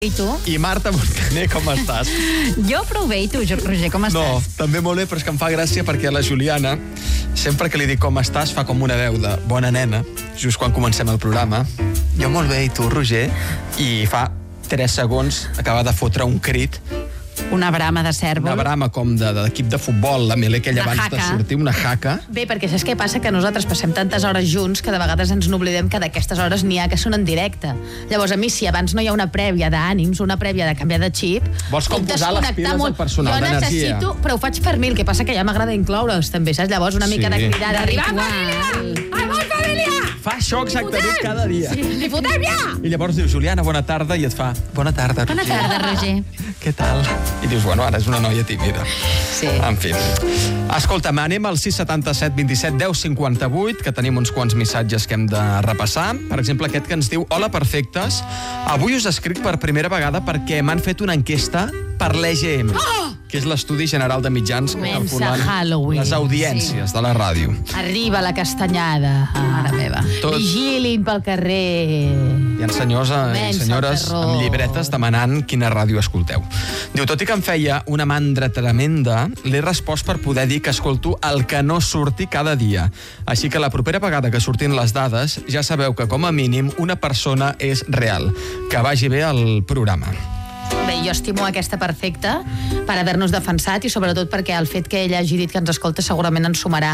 I tu? I Marta Montaner, com estàs? Jo prou bé, i tu, Roger, com estàs? No, també molt bé, però és que em fa gràcia perquè la Juliana, sempre que li dic com estàs, fa com una veu de bona nena, just quan comencem el programa. Jo molt bé, i tu, Roger? I fa 3 segons acaba de fotre un crit. Una brama de cèrvol. Una brama com d'equip de futbol, la Melé, aquella abans de sortir, una jaca. Bé, perquè saps què passa? Que nosaltres passem tantes hores junts que de vegades ens n'oblidem que d'aquestes hores n'hi ha que són en directe. Llavors, a mi, si abans no hi ha una prèvia d'ànims, una prèvia de canviar de xip... Vols com posar les piles al personal d'energia? Jo necessito, però ho faig per mi, el que passa que ja m'agrada incloure's, també, saps? Llavors, una mica de cridada. Arriba, família! Arriba, família! Fa això exactament cada dia. Sí, li fotem ja! I llavors diu, Juliana, bona tarda, i et fa, bona tarda, Roger. Bona tarda, Roger. Què tal? I dius, bueno, ara és una noia tímida. Sí. En fi. Escolta'm, anem al 677 27 10 58, que tenim uns quants missatges que hem de repassar. Per exemple, aquest que ens diu, hola, perfectes. Avui us escric per primera vegada perquè m'han fet una enquesta per l'EGM, que és l'Estudi General de Mitjans calculant les audiències de la ràdio. Arriba la castanyada. Mare meva. Vigilin pel carrer. Hi ha senyors i senyores amb llibretes demanant quina ràdio escolteu. Diu, tot i que em feia una mandra tremenda, l'he respost per poder dir que escolto el que no surti cada dia. Així que la propera vegada que surtin les dades, ja sabeu que com a mínim una persona és real. Que vagi bé el programa. Bé, jo estimo aquesta perfecta per haver-nos defensat i sobretot perquè el fet que ella hagi dit que ens escolta segurament ens sumarà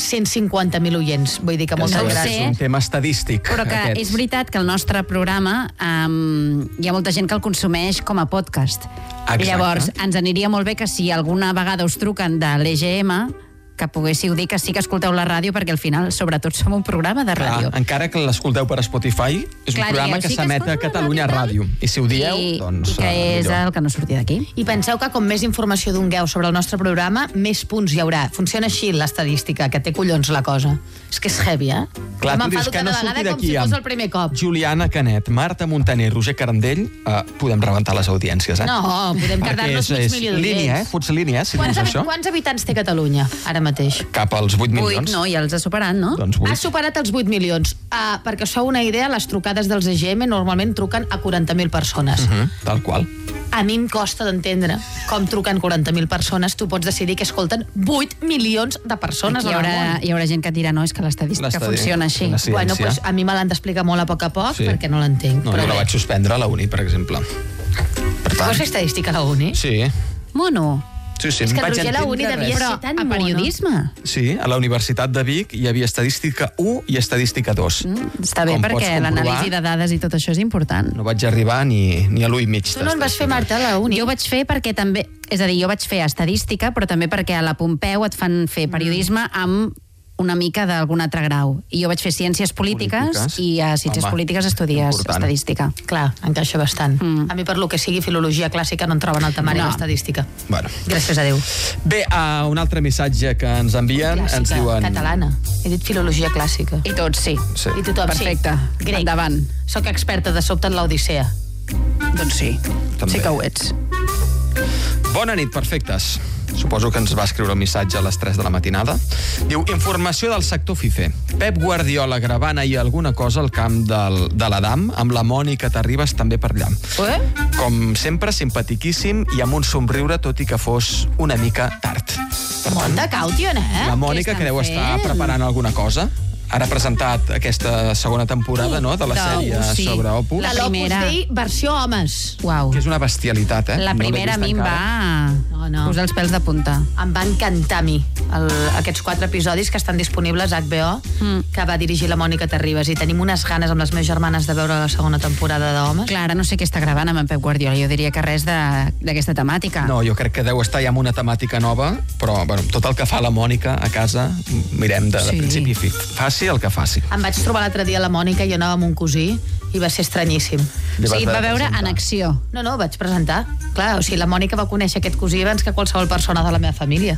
150.000 oients. Vull dir que moltes gràcies. És un tema estadístic. Però que és veritat que el nostre programa hi ha molta gent que el consumeix com a podcast. Exacte. Llavors, ens aniria molt bé que si alguna vegada us truquen de l'EGM, que poguéssiu dir que sí que escolteu la ràdio, perquè al final, sobretot, som un programa de ràdio. Encara que l'escolteu per Spotify, és un programa que s'emet a Catalunya Ràdio. I si ho dieu, doncs... I que és el que no surti d'aquí. I penseu que com més informació dongueu sobre el nostre programa, més punts hi haurà. Funciona així l'estadística, que té collons la cosa. És que és heavy, eh? Clar, tu dius que no surti d'aquí com si fos el primer cop. Juliana Canet, Marta Montaner, Roger Carandell, podem rebentar les audiències, eh? No, podem quedar-nos mig milió d'oients. Línia, fots línia, si dius això. Quants habitants té Catalunya, ara mateix? Cap als 8 milions. 8, no, ja els ha superat, no? Doncs 8. Ha superat els 8 milions. Perquè us feu una idea, les trucades dels EGM normalment truquen a 40.000 persones. Tal qual. A mi em costa d'entendre com truquen 40.000 persones. Tu pots decidir que escolten 8 milions de persones al món. Hi haurà gent que dirà, no, és que l'estadística funciona així. Bueno, pues a mi me l'han d'explicar molt a poc perquè no l'entenc. No, jo la vaig suspendre a la uni, per exemple. Vols fer estadística a la uni? Sí. Mono. Sí, és que Roger la uni devia ser tan mono. A periodisme? Sí, a la Universitat de Vic hi havia estadística 1 i estadística 2. Està bé, perquè l'anàlisi de dades i tot això és important. No vaig arribar ni a l'1,5. Tu no en vas fer, Marta, a la uni? Jo vaig fer perquè també... És a dir, jo vaig fer estadística, però també perquè a la Pompeu et fan fer periodisme amb una mica d'algun altre grau. I jo vaig fer ciències polítiques i a ciències polítiques estudies estadística. Clar, encaixa bastant. A mi, per lo que sigui filologia clàssica, no en troben al temari l'estadística. Bueno. Gràcies a Déu. Bé, un altre missatge que ens envien, ens diuen... Catalana. He dit filologia clàssica. I tots, sí. I tothom, perfecte. Grec. Endavant. Soc experta de sobte en l'Odissea. Doncs sí. Sí que ho ets. Bona nit, perfectes. Suposo que ens va escriure el missatge a les 3 de la matinada. Diu, informació del sector FIFE. Pep Guardiola gravant ahir alguna cosa al camp de l'Adam, amb la Mònica Terribas també per allà. Com sempre, simpatiquíssim i amb un somriure, tot i que fos una mica tard. Molt de caution, eh? La Mònica, que deu estar preparant alguna cosa. Ara ha presentat aquesta segona temporada, no?, de la sèrie sobre Opus. La l'Opus Dei versió homes. Uau. Que és una bestialitat, eh? La primera a mi em va posar els pèls de punta. Em va encantar a mi aquests 4 episodis que estan disponibles a HBO, que va dirigir la Mònica Terribas, i tenim unes ganes amb les meves germanes de veure la segona temporada d'Homes. Clar, ara no sé què està gravant amb en Pep Guardiola. Jo diria que res d'aquesta temàtica. No, jo crec que deu estar ja amb una temàtica nova, però bueno, tot el que fa la Mònica a casa mirem de principi a fi. Faci el que faci. Em vaig trobar l'altre dia la Mònica i jo anava amb un cosí i va ser estranyíssim. O sigui, et va veure en acció. No, vaig presentar. Clar, o sigui, la Mònica va conèixer aquest cosí abans que qualsevol persona de la meva família.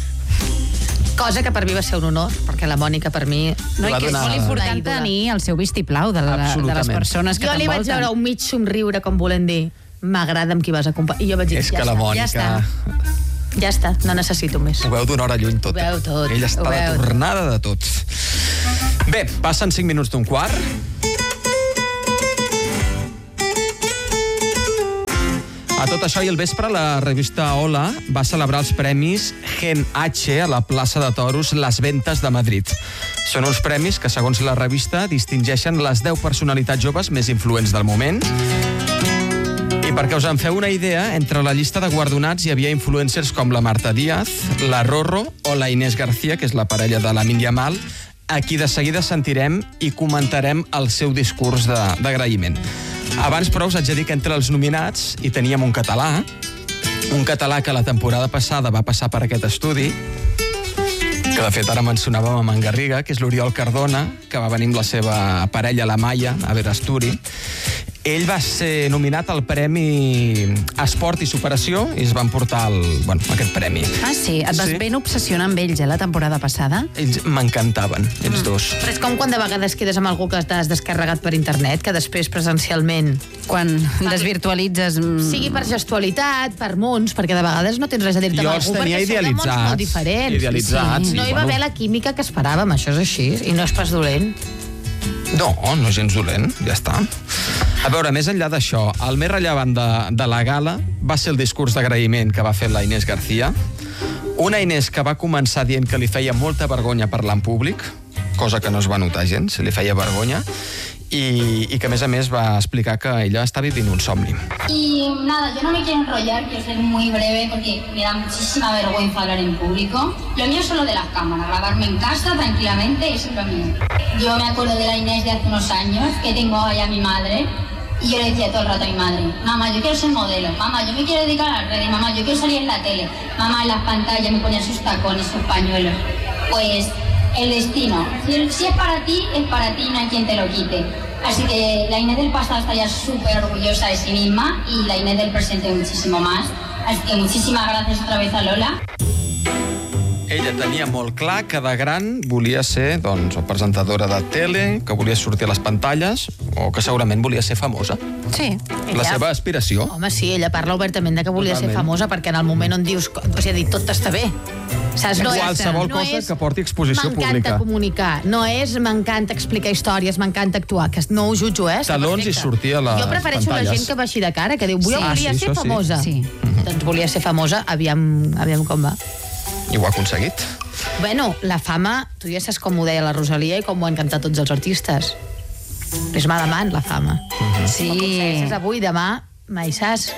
Cosa que per mi va ser un honor, perquè la Mònica per mi... No, i que és molt important tenir el seu vistiplau de les persones que t'envolten. Jo li vaig veure un mig somriure, com volent dir, m'agrada amb qui vas acompanyar. I jo vaig dir, és que la Mònica... Ja està, no necessito més. Ho veu d'una hora lluny tot. Ho veu tot. Ella està de tornada de tot. Bé, passen 5 minuts d'un quart. A tot això i al vespre la revista Hola va celebrar els premis Gen H a la plaça de Toros Les Ventas de Madrid. Són uns premis que, segons la revista, distingeixen les 10 personalitats joves més influents del moment. I perquè us en feu una idea, entre la llista de guardonats hi havia influencers com la Marta Díaz, la Rorro o la Inés García, que és la parella de Lamine Yamal, a qui de seguida sentirem i comentarem el seu discurs d'agraïment. Abans, però, us haig de dir que entre els nominats hi teníem un català que la temporada passada va passar per aquest estudi, que de fet ara mencionàvem amb en Garriga, que és l'Oriol Cardona, que va venir amb la seva parella, la Maia, a Verasturi. Ell va ser nominat al Premi Esport i Superació i es van portar aquest premi. Ah, sí? Et vas ben obsessionar amb ells, la temporada passada? Ells m'encantaven, ells dos. Però és com quan de vegades quedes amb algú que t'has descarregat per internet, que després presencialment... Quan desvirtualitzes... Sigui per gestualitat, per munts, perquè de vegades no tens res a dir-te amb algú, perquè són de mons molt diferents. Idealitzats. No hi va haver la química que esperàvem, això és així, i no és pas dolent. No és gens dolent, ja està. A veure, més enllà d'això, el més rellevant de la gala va ser el discurs d'agraïment que va fer la Inés García. Una Inés que va començar dient que li feia molta vergonya parlar en públic, cosa que no es va notar gens, li feia vergonya, i que, a més, va explicar que ella està vivint un somni. Y nada, yo no me quiero enrollar, quiero ser muy breve porque me da muchísima vergüenza hablar en público. Lo mío es solo de las cámaras, grabarme en casa tranquilamente, eso es lo mío. Yo me acuerdo de la Inés de hace unos años, que tengo ahí a mi madre, y yo le decía todo el rato a mi madre: mamá, yo quiero ser modelo, mamá, yo me quiero dedicar a las redes, mamá, yo quiero salir en la tele, mamá, en las pantallas me ponía sus tacones, sus pañuelos. Pues el destino, si es para ti, no hay quien te lo quite. Así que la Inés del pasado estaría súper orgullosa de sí misma y la Inés del presente muchísimo más. Así que muchísimas gracias otra vez a Lola. Ella tenia molt clar que de gran volia ser presentadora de tele, que volia sortir a les pantalles o que segurament volia ser famosa. Sí. La seva aspiració. Home, sí, ella parla obertament de que volia ser famosa, perquè en el moment on dius... O sigui, tot està bé. Saps? Qualsevol cosa que porti exposició pública. M'encanta comunicar, no és m'encanta explicar històries, m'encanta actuar, que no ho jutjo, Talons i sortir a les pantalles. Jo prefereixo la gent que va així de cara, que diu, volia ser famosa. Doncs volia ser famosa, aviam com va. I ho ha aconseguit. Bueno, la fama, tu ja saps com ho deia la Rosalia i com ho han cantat tots els artistes. És malamant, la fama. Sí. Com aconsegueixes avui, demà, mai saps.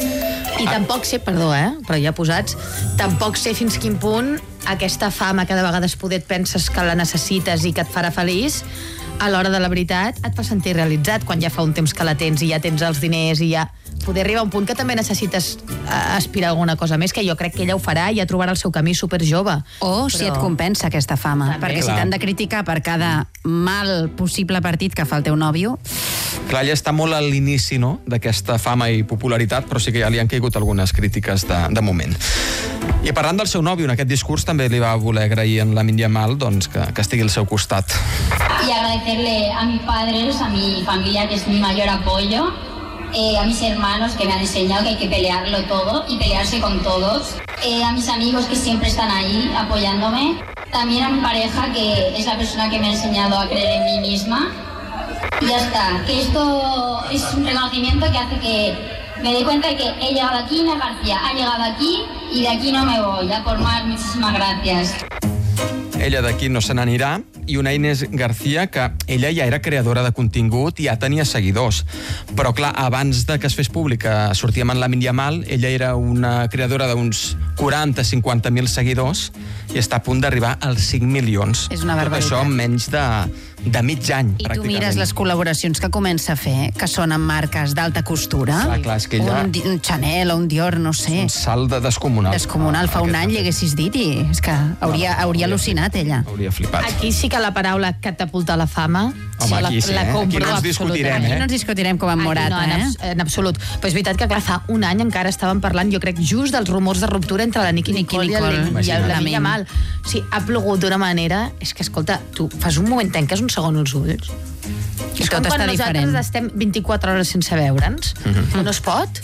I tampoc sé, perdó, però ja posats, tampoc sé fins quin punt aquesta fama que de vegades poder et penses que la necessites i que et farà feliç, a l'hora de la veritat et fa sentir realitzat quan ja fa un temps que la tens i ja tens els diners i ja... Poder arribar a un punt que també necessites aspirar a alguna cosa més, que jo crec que ella ho farà i ja trobarà el seu camí superjove. O si et compensa aquesta fama. També. Perquè si t'han de criticar per cada mal possible partit que fa el teu nòvio... Clar, ella està molt a l'inici, no?, d'aquesta fama i popularitat, però sí que ja li han caigut algunes crítiques de moment. I parlant del seu nòvio, en aquest discurs també li va voler agrair en Lamine Yamal que estigui al seu costat. Y agradecerle a mis padres, a mi familia, que es mi mayor apoyo, a mis hermanos que me han enseñado que hay que pelearlo todo y pelearse con todos, a mis amigos que siempre están ahí apoyándome, también a mi pareja que es la persona que me ha enseñado a creer en mí misma. Y ya está, que esto es un reconocimiento que hace que me dé cuenta de que he llegado aquí, Inés García ha llegado aquí y de aquí no me voy, ya por más, muchísimas gracias. Ella d'aquí no se n'anirà, i una Inés García que ella ja era creadora de contingut i ja tenia seguidors. Però, clar, abans de que es fes públic que sortia amb en Lamine Yamal, ella era una creadora d'uns 40-50.000 seguidors i està a punt d'arribar als 5 milions. És una barbaritat. Tot això en menys de mig any, I pràcticament. tu mires les col·laboracions que comença a fer, que són amb marques d'alta costura. Clar, és que ella... Un Chanel o un Dior, no sé. Un salt descomunal. Descomunal. Fa un any li haguessis dit i és que hauria al·lucinat, ella. Hauria flipat. Aquí sí que la paraula catapultar la fama... Home, aquí sí, la compro, aquí no ens discutirem, Aquí no ens discutirem com en Morata, en absolut. Però és veritat que, clar, fa un any encara estàvem parlant, jo crec, just dels rumors de ruptura entre la Nicki Nicole i el Lamine Yamal. O sigui, ha plogut d'una manera... És que, escolta, tu fas un moment, tanques un segon els ulls, i tot està diferent. Nosaltres estem 24 hores sense veure'ns, que no es pot.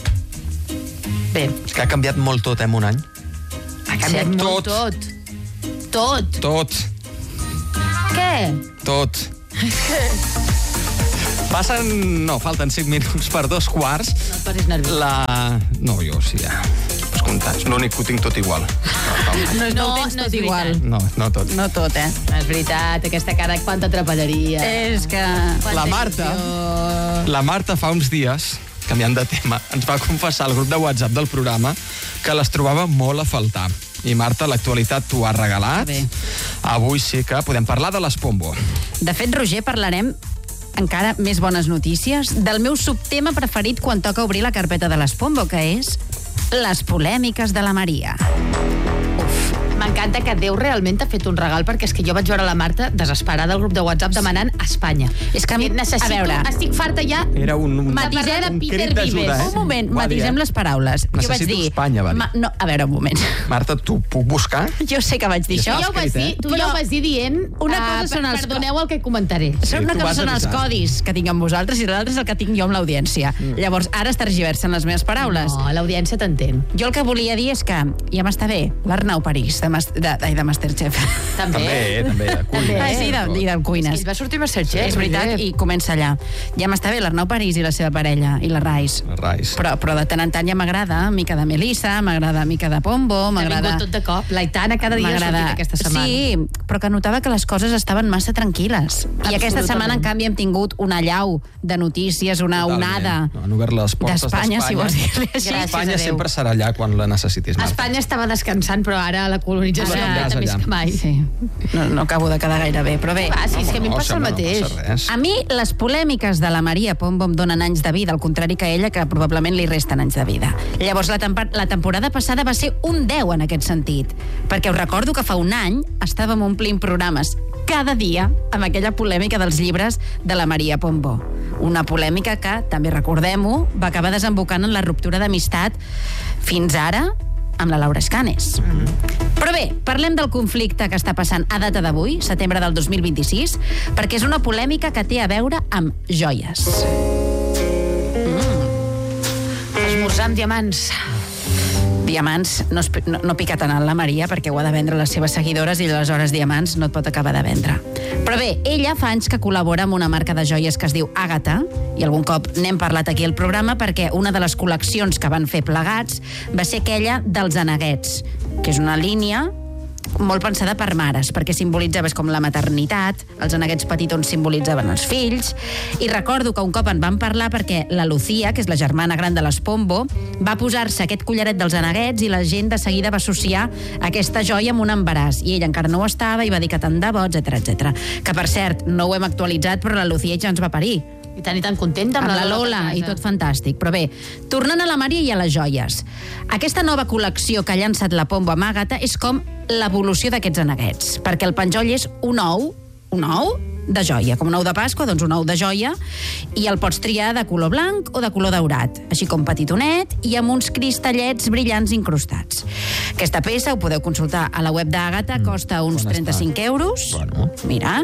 Bé. És que ha canviat molt tot, en un any. Ha canviat molt tot. Tot. Què? Tot. Falten 5 minuts per 2:15. No et posis nerviós. No, jo sí, ja. Els comptats. L'únic que ho tinc tot igual. No ho tens tot igual. No tot. No tot, No és veritat, aquesta cara, quanta trapelleria. És que... La Marta fa uns dies, canviant de tema, ens va confessar al grup de WhatsApp del programa que les trobava molt a faltar. I Marta, l'actualitat t'ho ha regalat. Bé. Avui sí que podem parlar de les Pombo. De fet, Roger, parlarem encara més bones notícies del meu subtema preferit quan toca obrir la carpeta de les Pombo, que és les polèmiques de la Maria. M'encanta que Déu realment t'ha fet un regal, perquè és que jo vaig veure la Marta desesperada al grup de WhatsApp demanant a Espanya. És que a mi, necessito, a veure, estic farta ja Era un matisem un Peter crit d'ajuda, Vives. eh? un moment, Ho va dir, matisem les paraules. Jo vaig Necessito dir... Espanya, va dir. No, a veure, un moment. Marta, t'ho puc buscar? Jo sé que vaig dir Ja això. ja ho vas dir, tu ja ho vas dir dient Una cosa són els... perdoneu el que comentaré. Una tu cosa vas són els avisar. codis que tinc amb vosaltres i l'altra és el que tinc jo amb l'audiència. Llavors, ara es tergiversen les meves paraules. No, l'audiència t'entén. Jo el que volia dir és que ja m'està bé l'Arnau París de Masterchef. També. També, de cuina. Ah, sí, i del Cuines. Ell va sortir a Masterchef. És veritat, i comença allà. Ja m'està bé l'Arnau París i la seva parella, i la Rais. La Rais. Però de tant en tant ja m'agrada mica de Melissa, m'agrada mica de Pombo, T'ha m'agrada... vingut tot de cop. L'Aitana cada dia ha sortit aquesta setmana. Sí, però que notava que les coses estaven massa tranquil·les. I aquesta setmana, en canvi, hem tingut una allau de notícies, una onada Han obert les portes d'Espanya, si vols dir-li així. Gràcies Espanya a Déu. sempre serà allà quan la necessitis, Marta. Espanya estava descansant, però ara la colonització Ara- augmenta més allà. que mai. Sí, no acabo de quedar gaire bé, però bé. Va, sí, és que a mi em passa el sembla, mateix. No passa res. A mi les polèmiques de la Maria Pombo em donen anys de vida, al contrari que ella, que probablement li resten anys de vida. Llavors, la temporada passada va ser un 10 en aquest sentit, perquè us recordo que fa un any estàvem omplint programes cada dia amb aquella polèmica dels llibres de la Maria Pombo. Una polèmica que, també recordem-ho, va acabar desembocant en la ruptura d'amistat fins ara amb la Laura Escanes. Però bé, parlem del conflicte que està passant a data d'avui, setembre del 2026, perquè és una polèmica que té a veure amb joies. Esmorzar amb diamants. Diamants no pica tant a la Maria perquè ho ha de vendre a les seves seguidores i aleshores diamants no et pot acabar de vendre. Però bé, ella fa anys que col·labora amb una marca de joies que es diu Àgata i algun cop n'hem parlat aquí al programa perquè una de les col·leccions que van fer plegats va ser aquella dels aneguets, que és una línia molt pensada per mares, perquè simbolitzaves com la maternitat, els aneguets petitons simbolitzaven els fills, i recordo que un cop en van parlar perquè la Lucía, que és la germana gran de les Pombo, va posar-se aquest collaret dels aneguets i la gent de seguida va associar aquesta joia amb un embaràs, i ella encara no ho estava i va dir que tant de bo, etc. Que, per cert, no ho hem actualitzat, però la Lucía ja ens va parir. I tan contenta Amb la Lola, per i casa. tot fantàstic. Però bé, tornant a la Maria i a les joies. Aquesta nova col·lecció que ha llançat la Pombo amb Àgata és com l'evolució d'aquests aneguets, perquè el penjoll és un ou de joia, com un ou de Pasqua, doncs un ou de joia, i el pots triar de color blanc o de color daurat, així com petitonet i amb uns cristallets brillants incrustats. Aquesta peça ho podeu consultar a la web d'Àgata, costa uns 35 euros. Bueno. Mira.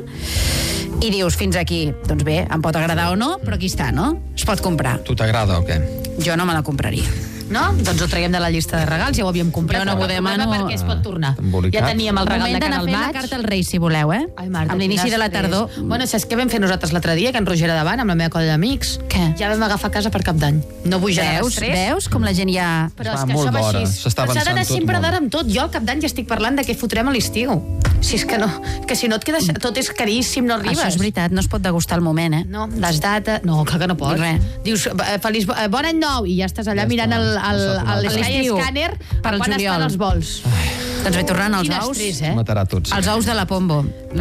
I dius, fins aquí, doncs bé, em pot agradar o no, però aquí està, no? Es pot comprar. Tu t'agrada o què? Jo no me la compraria. No? Doncs ho traiem de la llista de regals, ja ho havíem comprat. Jo no però ho demano. Perquè es pot tornar. Embolicat. Ja teníem el regal de Moment cara d'anar al fent la maig. carta als Reis, si voleu, eh? Ai, Marta, amb l'inici de la quin tardor. estrès. Bueno, saps què vam fer nosaltres l'altre dia, que en Roger era davant, amb la meva colla d'amics? Què? Ja vam agafar casa per Cap d'Any. No vull generar estrès. Veus com la gent ja... Però Es és va que molt això va d'hora, així. s'està Però s'ha d'anar avançant tot sempre molt. d'ara amb tot. Jo al Cap d'Any ja estic parlant de què fotrem a l'estiu. Si és que no, que si no et quedes... Tot és caríssim, no arribes. Això és veritat, no es pot degustar al moment, eh? No, les dates... No, clar que no pots. Res. Dius, feliç, bon any nou, i ja estàs allà Ja mirant està. l'Sky L'estiu. Scanner Per al quan juliol. estan els vols. Doncs bé, tornant als Quin ous... estrès, Matarà tots. Els ous de la Pombo.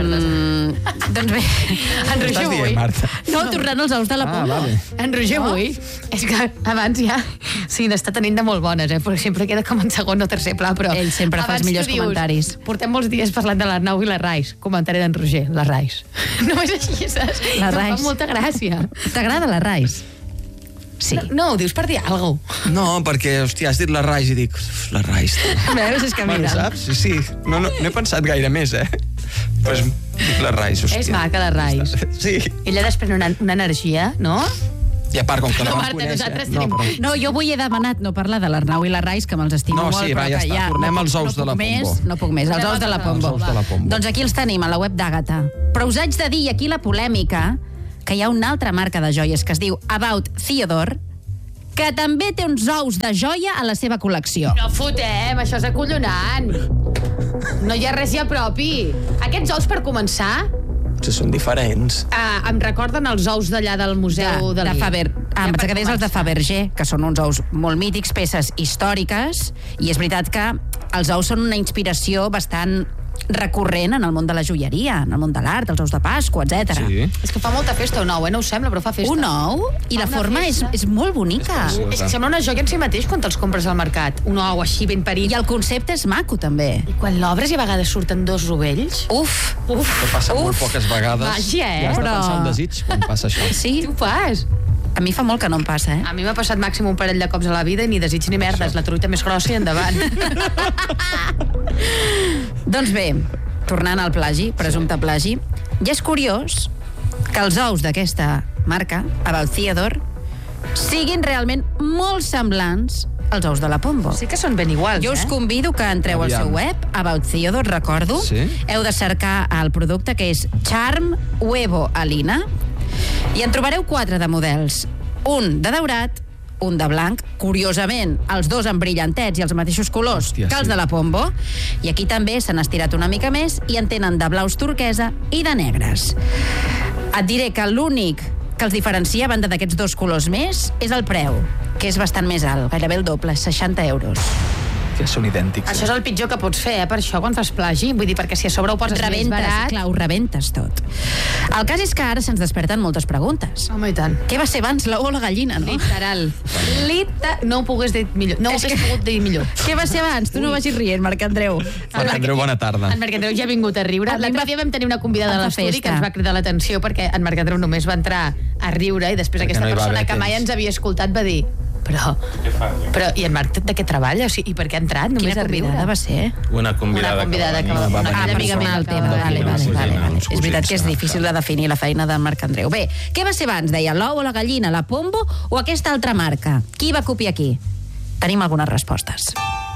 Doncs bé, En Roger Estàs dient, avui... Marta? no, tornant als ous de la Pombo. vale. En Roger avui... És que abans ja... Sí, n'està tenint de molt bones, perquè sempre queda com en segon o tercer pla, però... Ell sempre fa els abans millors tu dius, comentaris. Portem molts dies parlant de l'Arnau i la Rais. Comentari d'en Roger, la Rais. Només així, saps? La Em Rais. fa molta gràcia. T'agrada la Rais? Sí. No, ho dius per dir alguna cosa. No, perquè, hòstia, has dit la Rais i dic, la Rais. Veus? És que Bueno, mira... saps? Sí. No he pensat gaire més, eh? Pues dic la Rais, hòstia. És maca, la Rais. Sí. Ella desprèn una energia, no? I a part, com que la No, vam Marta, conèixer... nosaltres tenim- però... No, jo avui he demanat no parlar de l'Arnau i la Rais, que me'ls estimo No, molt, sí, va, però ja que està. Tornem no als puc- ous de la no puc més, Pombo. No puc més, els ous de la Pombo. Els ous de la Pombo. Doncs aquí els tenim, a la web d'Àgata. Però us haig de dir, aquí la polèmica, que hi ha una altra marca de joies que es diu About Theodore, que també té uns ous de joia a la seva col·lecció. No fotem, això és acollonant. No hi ha res ja propi. Aquests ous, per començar, Potser són diferents. em recorden els ous d'allà del museu de Faber. Em pensava que deies els de Fabergé, que són uns ous molt mítics, peces històriques, i és veritat que els ous són una inspiració bastant recurrent en el món de la joieria, en el món de l'art, els ous de Pasqua, etc. Sí. És que fa molta festa un ou, no ho sembla, però fa festa. Un ou, i la forma és molt bonica. És que sembla una joia en si mateix quan te'ls compres al mercat. Un ou així ben parit. I el concepte és maco, també. I quan l'obres i a vegades surten dos rovells. Uf! Que passa molt poques vegades. Màgia, I has de Però- pensar un desig quan passa això. Sí, Tu fas. a mi fa molt que no em passa, A mi m'ha passat màxim un parell de cops a la vida i ni desig ni merdes. La truita més grossa i endavant. Doncs bé, tornant al plagi, presumpte plagi, ja és curiós que els ous d'aquesta marca, About Theodore, siguin realment molt semblants als ous de la Pombo. Sí que són ben iguals, Jo us convido que entreu al Aviam. seu web, About Theodore, recordo. Sí. Heu de cercar el producte que és Charm Huevo Alina i en trobareu 4 de models. Un de daurat, un de blanc, curiosament, els dos amb brillantets i els mateixos colors Hòstia, que els sí. de la Pombo. I aquí també s'han estirat una mica més i en tenen de blaus turquesa i de negres. Et diré que l'únic que els diferencia, a banda d'aquests dos colors més, és el preu, que és bastant més alt, gairebé el doble, 60 euros. Que són idèntics. Això és el pitjor que pots fer, per això, quan fas plagi. Vull dir, perquè si a sobre ho poses més barat... Clar, ho rebentes tot. El cas és que ara se'ns desperten moltes preguntes. Home, i tant. Què va ser abans, l'ou o la gallina, no? Literal. No ho pogués dir millor. No ho És hagués que- pogut dir millor. Què va ser abans? Tu no vagis rient, Marc Andreu. Marc Andreu, bona tarda. En Marc Andreu ja ha vingut a riure. A mi em L'altre va- dia vam tenir una convidada em de fa l'estudi festa. que ens va cridar l'atenció perquè en Marc Andreu només va entrar a riure i després Perquè aquesta no hi va persona haver que mai temps. ens havia escoltat va dir però i en Marc de què treballa? O sigui, i per què ha entrat? Només Quina a riure. convidada va ser? Una convidada, Una convidada que va venir. una Ah, amiga meva personal, el que tema. va Vale, venir. vale. uns És veritat que és cosins, difícil de definir la feina de Marc Andreu. Bé, què va ser abans? Deia l'ou o la gallina, la Pombo o aquesta altra marca? Qui va copiar qui? Tenim algunes respostes.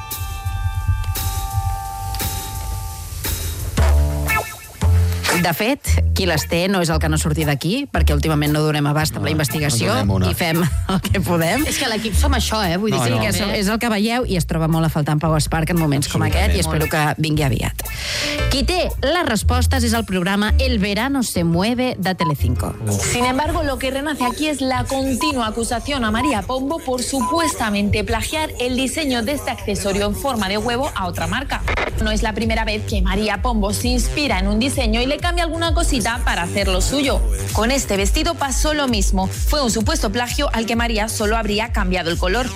De fet, qui les té no és el que no surti d'aquí, perquè últimament no donem abast amb la investigació en donem una. i fem el que podem. És que l'equip som això, Vull dir, No, sí, no. que És el que veieu i es troba molt a faltar en Pau Esparc en moments com aquest i espero que vingui aviat. Qui té les respostes és el programa El verano se mueve de Telecinco. Sin embargo, lo que renace aquí es la continua acusación a María Pombo por supuestamente plagiar el diseño de este accesorio en forma de huevo a otra marca. No es la primera vez que María Pombo se inspira en un diseño y le cambia alguna cosita para hacer lo suyo. Con este vestido pasó lo mismo. Fue un supuesto plagio al que María solo habría cambiado el color.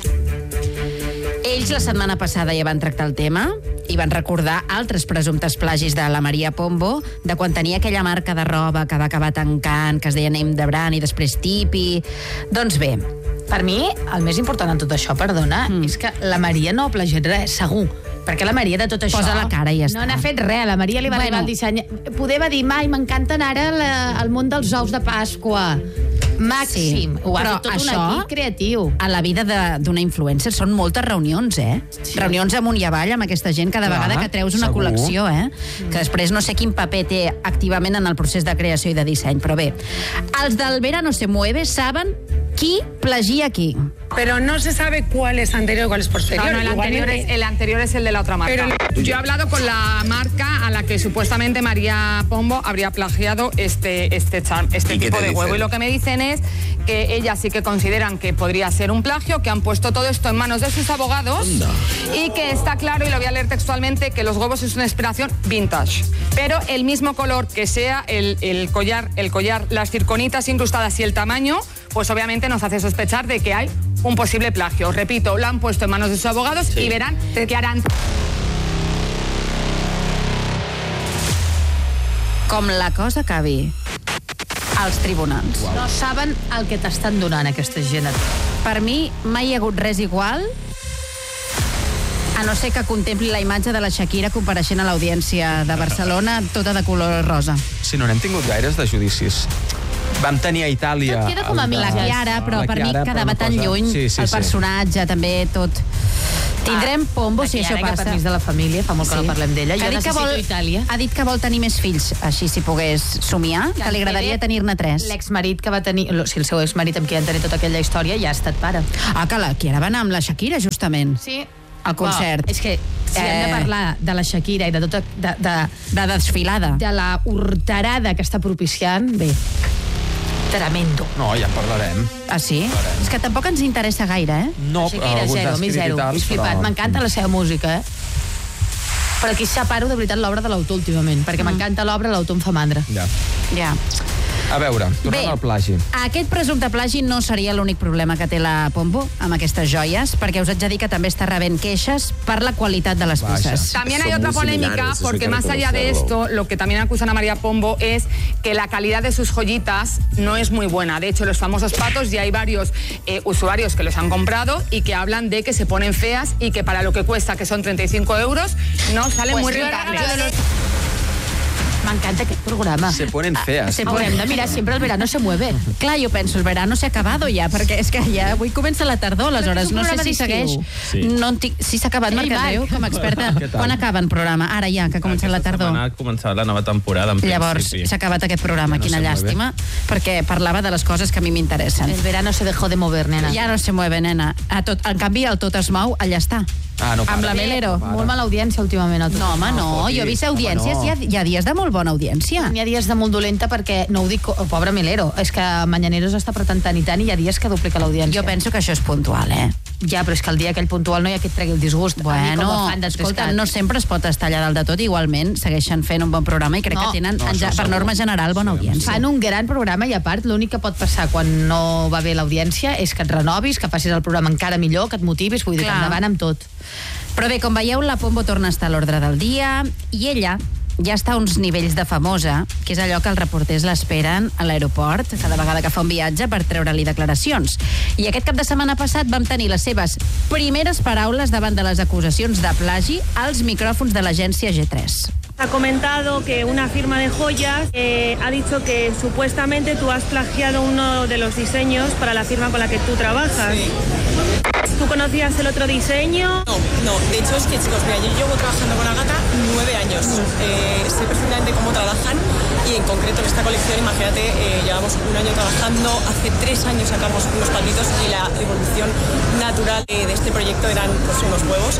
Ells la setmana passada ja van tractar el tema i van recordar altres presumptes plagis de la Maria Pombo, de quan tenia aquella marca de roba que va acabar tancant, que es deia Name de Brand i després Tipi. Doncs bé, Per mi, el més important en tot això, perdona, és que la Maria no ha plagiat res, segur. Perquè la Maria de tot això... Posa la cara i ja està. No n'ha fet res. La Maria li va arribar el disseny... Poder va dir, mai, m'encanten ara el món dels ous de Pasqua. Màxim. Sí, Ho ha però fet tot un això- equip creatiu. a la vida d'una influencer són moltes reunions, Sí. Reunions amunt i avall amb aquesta gent cada Clar, vegada que treus una segur. col·lecció, Que després no sé quin paper té activament en el procés de creació i de disseny, però bé, els del Verano se mueve saben qui plagia qui. Pero no se sabe cuál es anterior y cuál es posterior. No, el anterior es el de la otra marca. Yo he hablado con la marca a la que supuestamente María Pombo habría plagiado este qué tipo te de huevo. dicen? Y lo que me dicen es que ellas sí que consideran que podría ser un plagio, que han puesto todo esto en manos de sus abogados y que está claro, y lo voy a leer textualmente, que los huevos es una inspiración vintage. Pero el mismo color que sea el collar, las circonitas incrustadas y el tamaño, pues obviamente nos hace sospechar de que hay un posible plagio. Os repito, lo han puesto en manos de sus abogados y verán que harán... Com la cosa acabi als tribunals. No saben el que t'estan donant aquesta gent. Per mi mai hi ha hagut res igual a no ser que contempli la imatge de la Shakira compareixent a l'audiència de Barcelona tota de color rosa. Sí, no n'hem tingut gaires de judicis. Vam tenir a Itàlia... Tot queda com a el de- La Chiara, però La per mi Chiara, quedava però tan una cosa- lluny, Sí, sí, el sí. personatge també, tot... Tindrem Pombo si això passa. Permís de la família, fa molt que no parlem d'ella. Jo necessito Itàlia. Ha dit que vol tenir més fills, així si pogués somiar, que li agradaria tenir-ne 3. L'exmarit que va tenir, el seu exmarit amb qui van tenir tota aquella història, ja ha estat pare. Que ara va anar amb la Shakira, justament. Sí. Al concert. És que si hem de parlar de la Shakira i de tota... De desfilada. De la horterada que està propiciant, bé, tremendo. No, ja en parlarem. Ah, sí? És que tampoc ens interessa gaire, No, Shakira, zero. És flipat. M'encanta la seva música, Però aquí separo de veritat l'obra de l'autor últimament, perquè m'encanta l'obra, l'autor em fa mandra. Ja. A veure, tornem al plagi. Aquest presumpte plagi no seria l'únic problema que té la Pombo amb aquestes joies, perquè us haig de dir que també està rebent queixes per la qualitat de les peces. También hay otra polémica, porque más allá de esto, lo que también acusan a María Pombo es que la calidad de sus joyitas no es muy buena. De hecho, los famosos patos, ya hay varios usuarios que los han comprado y que hablan de que se ponen feas y que para lo que cuesta, que son 35 euros, no salen muy rentables. M'encanta aquest programa. Se ponen feas. Haurem de mirar sempre el verano se mueve. Clar, jo penso, el verano s'ha acabado ja, perquè és que ja avui comença la tardor, aleshores no sé si segueix. No entenc, si s'ha acabat, Mercadeu, com a experta. Quan acaba el programa? Ara ja, que ha començat la tardor. Ha començat la nova temporada, en Llavors, s'ha acabat aquest programa, quina llàstima, perquè parlava de les coses que a mi m'interessen. El verano se dejó de mover, nena. Ja no se mueve, nena. En canvi, el tot es mou, allà està. Amb la Melero. Molt mala audiència últimament. No, home, no. Jo he vist audiències, hi ha dies de molt bona audiència. Hi ha dies de molt dolenta perquè, no ho dic, pobre Melero, és que Mañaneros està apretant tant i tant i hi ha dies que duplica l'audiència. Jo penso que això és puntual, Ja, però és que el dia aquell puntual no hi ha qui et tregui el disgust. Bueno, escolta, no sempre es pot estar allà dalt de tot, igualment segueixen fent un bon programa i crec que tenen, per norma general, bona audiència. Fan un gran programa i, a part, l'únic que pot passar quan no va bé l'audiència és que et renovis, que facis el programa encara millor, que et motivis, vull dir que endavant amb tot. Però bé, com veieu, la Pombo torna a estar a l'ordre del dia i ella ja està a uns nivells de famosa, que és allò que els reporters l'esperen a l'aeroport cada vegada que fa un viatge per treure-li declaracions. I aquest cap de setmana passat vam tenir les seves primeres paraules davant de les acusacions de plagi als micròfons de l'agència G3. Ha comentado que una firma de joyas ha dicho que supuestamente tú has plagiado uno de los diseños para la firma con la que tú trabajas. Sí. ¿Tú conocías el otro diseño? No, de hecho es que, chicos, mira, yo llevo trabajando con Agatha 9 años. Sé perfectamente cómo trabajan y en concreto en esta colección, imagínate, llevamos un año trabajando, hace 3 años sacamos unos palmitos y la evolución natural de este proyecto eran pues, unos huevos.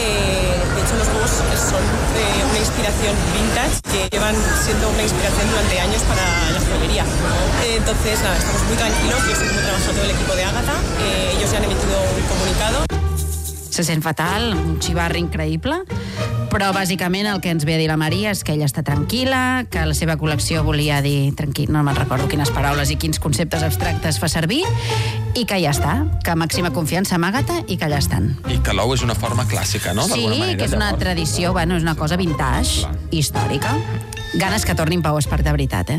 De hecho, los huevos son una inspiración vintage que llevan siendo una inspiración durante años para la joyería. Entonces, nada, estamos muy tranquilos, yo estoy muy trabajando todo el equipo de Agatha, ellos ya han emitido un comunicado. Se sent fatal, un xivarri increïble, però bàsicament el que ens ve a dir la Maria és que ella està tranquil·la, que la seva col·lecció volia dir tranquil, no me'n recordo quines paraules i quins conceptes abstractes fa servir, i que ja està, que màxima confiança amb Agatha i que allà estan. I que l'ou és una forma clàssica, no? Sí, que és una tradició, bueno, és una cosa vintage, històrica. Ganes que torni en Pau Esparta, de veritat,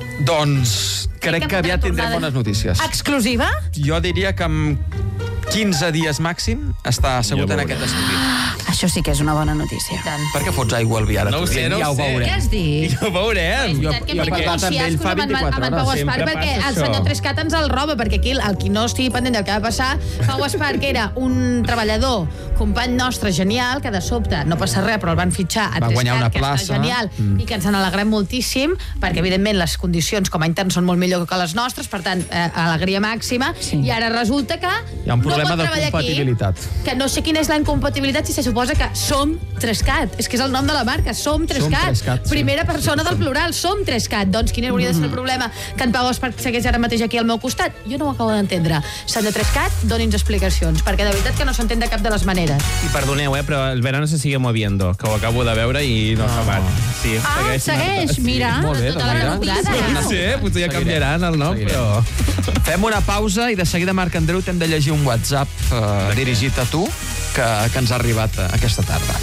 Doncs crec que aviat tindrem bones notícies. Exclusiva? Jo diria que amb 15 dies màxim està assegut en aquest estudi. Això sí que és una bona notícia. Per què fots aigua al vi ara? No ho sé, no ho sé. Què has dit? Ja ho veurem. Jo he parlat amb ell fa 24 hores. Sempre perquè el senyor Trescat ens el roba, perquè aquí el qui no estigui pendent del que va passar, Pau Espart, que era un treballador, company nostre, genial, que de sobte no passa res, però el van fitxar a Trescat, que està genial, i que ens n'alegrem moltíssim, perquè evidentment les condicions com a interns són molt millor que les nostres, per tant, alegria màxima, i ara resulta que hi ha un problema de compatibilitat. Que no sé quina és la incompatibilitat si se suposa que som Trescat. És que és el nom de la marca, som Trescat. Primera persona del plural, som Trescat. Doncs quin hauria de ser el problema? Que en Pau Espart segueix ara mateix aquí al meu costat? Jo no ho acabo d'entendre. Senyor Trescat, doni'ns explicacions, perquè de veritat que no s'entén de cap de les maneres. I perdoneu, però el verano se sigue moviendo, que ho acabo de veure i no ha acabat. Sí, segueix, mira. Molt bé, tota la temporada. No sé, potser ja canviaran el nom, però... Fem una pausa i de seguida, Marc Andreu, t'hem de llegir un WhatsApp dirigit a tu que ens ha arribat aquesta tarda.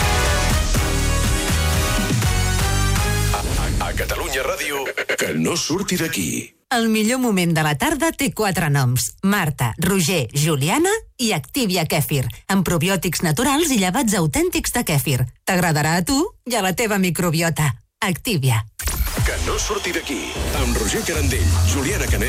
A Catalunya Ràdio, que no surti d'aquí. El millor moment de la tarda té 4 noms: Marta, Roger, Juliana i Activia Kèfir, amb probiòtics naturals i llevats autèntics de kèfir. T'agradarà a tu i a la teva microbiota. Activia. Que no surti d'aquí, amb Roger Carandell, Juliana Canet